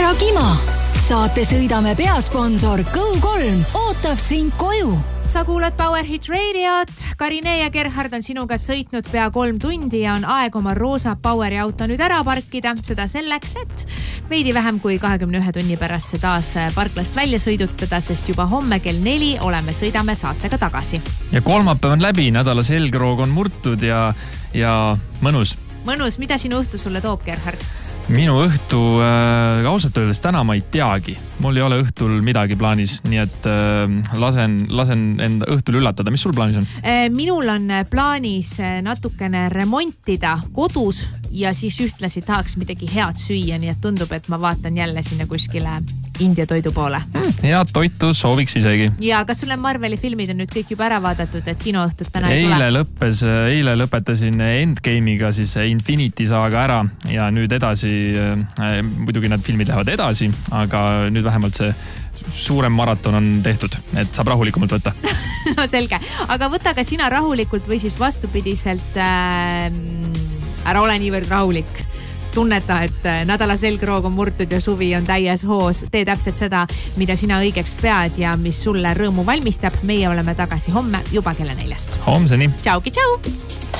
Kima. Saate sõidame peasponsor Go3 ootab sind koju. Sa kuulad Power Hit Radiot. Karine ja Gerhard on sinuga sõitnud pea 3 tundi ja on aeg oma roosa Poweri auto nüüd ära parkida. Seda selleks, et veidi vähem kui 21 tunni pärast see taas parklast välja sõidutada, sest juba homme kell 4 sõidame saatega tagasi. Ja kolmapäev on läbi, nädala selgroog on murtud ja mõnus. Mõnus, mida sinu õhtu sulle toob, Gerhard? Minu õhtu ausalt öeldes täna ma ei teagi. Mul ei ole õhtul midagi plaanis, nii et lasen enda õhtul üllatada. Mis sul plaanis on? Minul on plaanis natukene remontida kodus ja siis ühtlasi tahaks midagi head süüa, nii et tundub, et ma vaatan jälle sinna kuskile India toidu poole. Head toitu sooviks isegi. Ja kas sulle Marveli filmid on nüüd kõik juba ära vaadatud, et kinoõhtut täna ei tule? Eile lõpetasin Endgame'iga siis Infinity saaga ära ja nüüd edasi, muidugi nad filmid lähevad edasi, aga nüüd vähemalt see suurem maraton on tehtud, et saab rahulikumalt võtta. No selge, aga võta ka sina rahulikult või siis vastupidiselt ära ole niivõrd rahulik. Tunneta, et nädala selgroog on murtud ja suvi on täies hoos. Tee täpselt seda, mida sina õigeks pead ja mis sulle rõõmu valmistab. Meie oleme tagasi homme juba kella 4. Homseni. Tšauki, tšau!